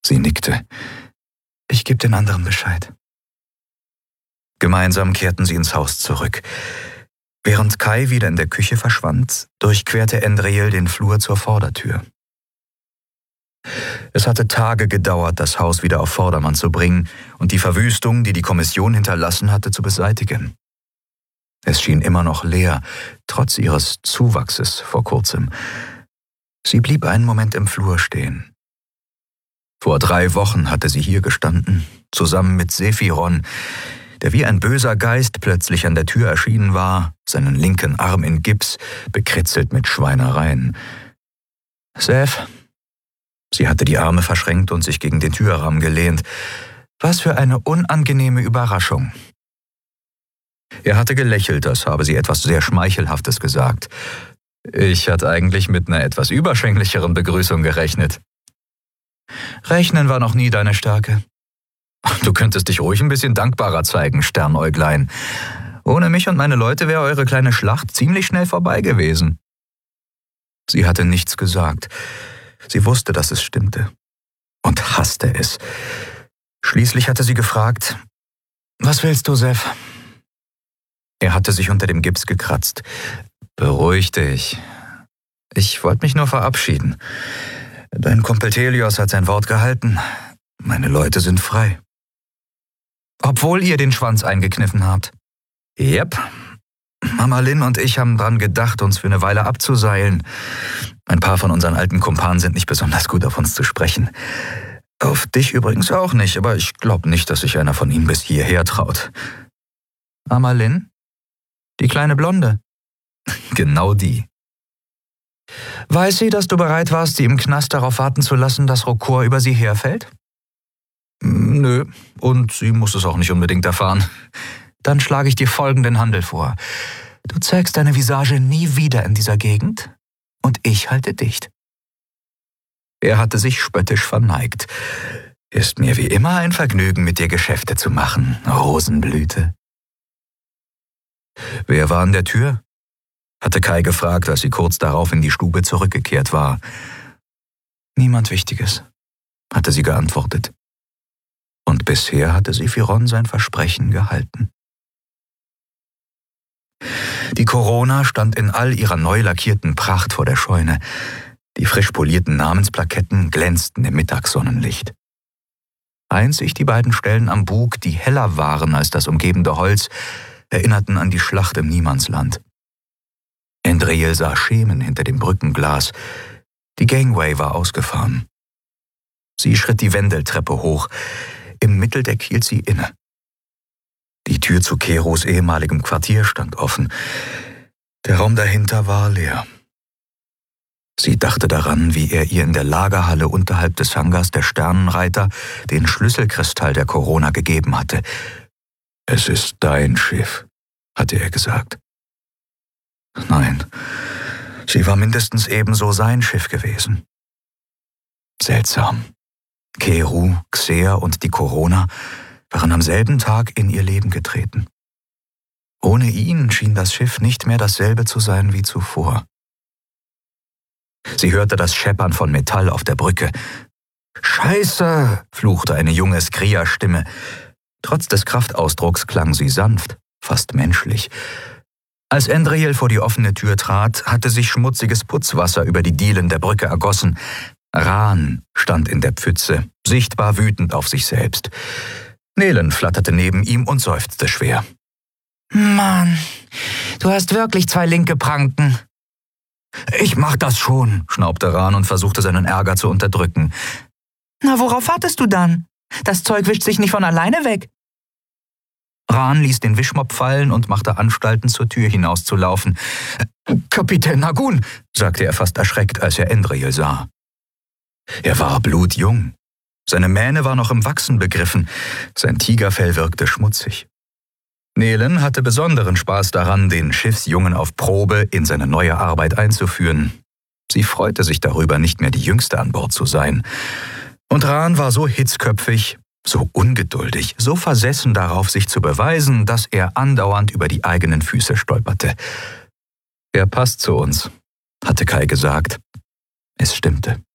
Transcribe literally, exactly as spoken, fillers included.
Sie nickte. »Ich gebe den anderen Bescheid.« Gemeinsam kehrten sie ins Haus zurück. Während Kai wieder in der Küche verschwand, durchquerte Andriel den Flur zur Vordertür. Es hatte Tage gedauert, das Haus wieder auf Vordermann zu bringen und die Verwüstung, die die Kommission hinterlassen hatte, zu beseitigen. Es schien immer noch leer, trotz ihres Zuwachses vor kurzem. Sie blieb einen Moment im Flur stehen. Vor drei Wochen hatte sie hier gestanden, zusammen mit Sephiron, der wie ein böser Geist plötzlich an der Tür erschienen war, seinen linken Arm in Gips, bekritzelt mit Schweinereien. »Seph«, sie hatte die Arme verschränkt und sich gegen den Türrahmen gelehnt, »was für eine unangenehme Überraschung.« Er hatte gelächelt, als habe sie etwas sehr Schmeichelhaftes gesagt. »Ich hatte eigentlich mit einer etwas überschwänglicheren Begrüßung gerechnet.« »Rechnen war noch nie deine Stärke.« »Du könntest dich ruhig ein bisschen dankbarer zeigen, Sternäuglein. Ohne mich und meine Leute wäre eure kleine Schlacht ziemlich schnell vorbei gewesen.« Sie hatte nichts gesagt. Sie wusste, dass es stimmte. Und hasste es. Schließlich hatte sie gefragt, »Was willst du, Seph?« Er hatte sich unter dem Gips gekratzt. »Beruhig dich. Ich wollte mich nur verabschieden. Dein Kumpel Thelios hat sein Wort gehalten. Meine Leute sind frei.« »Obwohl ihr den Schwanz eingekniffen habt?« »Jep. Mama Lynn und ich haben dran gedacht, uns für eine Weile abzuseilen. Ein paar von unseren alten Kumpanen sind nicht besonders gut auf uns zu sprechen. Auf dich übrigens auch nicht, aber ich glaube nicht, dass sich einer von ihnen bis hierher traut.« »Mama Lynn? Die kleine Blonde?« »Genau die.« »Weiß sie, dass du bereit warst, sie im Knast darauf warten zu lassen, dass Rokor über sie herfällt?« »Nö, und sie muss es auch nicht unbedingt erfahren.« »Dann schlage ich dir folgenden Handel vor. Du zeigst deine Visage nie wieder in dieser Gegend und ich halte dicht.« Er hatte sich spöttisch verneigt. »Ist mir wie immer ein Vergnügen, mit dir Geschäfte zu machen, Rosenblüte.« »Wer war an der Tür?« hatte Kai gefragt, als sie kurz darauf in die Stube zurückgekehrt war. »Niemand Wichtiges«, hatte sie geantwortet. Und bisher hatte Sephiron sein Versprechen gehalten. Die Corona stand in all ihrer neu lackierten Pracht vor der Scheune. Die frisch polierten Namensplaketten glänzten im Mittagssonnenlicht. Einzig die beiden Stellen am Bug, die heller waren als das umgebende Holz, erinnerten an die Schlacht im Niemandsland. Andriel sah Schemen hinter dem Brückenglas. Die Gangway war ausgefahren. Sie schritt die Wendeltreppe hoch. Im Mitteldeck hielt sie inne. Die Tür zu Keros ehemaligem Quartier stand offen. Der Raum dahinter war leer. Sie dachte daran, wie er ihr in der Lagerhalle unterhalb des Hangars der Sternenreiter den Schlüsselkristall der Corona gegeben hatte. »Es ist dein Schiff«, hatte er gesagt. Nein, sie war mindestens ebenso sein Schiff gewesen. Seltsam. Keru, Xer und die Corona waren am selben Tag in ihr Leben getreten. Ohne ihn schien das Schiff nicht mehr dasselbe zu sein wie zuvor. Sie hörte das Scheppern von Metall auf der Brücke. »Scheiße«, fluchte eine junge Skria-Stimme. Trotz des Kraftausdrucks klang sie sanft, fast menschlich. Als Andriel vor die offene Tür trat, hatte sich schmutziges Putzwasser über die Dielen der Brücke ergossen. Ran stand in der Pfütze, sichtbar wütend auf sich selbst. Nelen flatterte neben ihm und seufzte schwer. »Mann, du hast wirklich zwei linke Pranken.« »Ich mach das schon«, schnaubte Ran und versuchte seinen Ärger zu unterdrücken. »Na, worauf wartest du dann? Das Zeug wischt sich nicht von alleine weg.« Ran ließ den Wischmopp fallen und machte Anstalten, zur Tür hinauszulaufen. »Kapitän Nagun«, sagte er fast erschreckt, als er Andriel sah. Er war blutjung. Seine Mähne war noch im Wachsen begriffen. Sein Tigerfell wirkte schmutzig. Nelen hatte besonderen Spaß daran, den Schiffsjungen auf Probe in seine neue Arbeit einzuführen. Sie freute sich darüber, nicht mehr die Jüngste an Bord zu sein. Und Ran war so hitzköpfig, so ungeduldig, so versessen darauf, sich zu beweisen, dass er andauernd über die eigenen Füße stolperte. »Er passt zu uns«, hatte Kai gesagt. Es stimmte.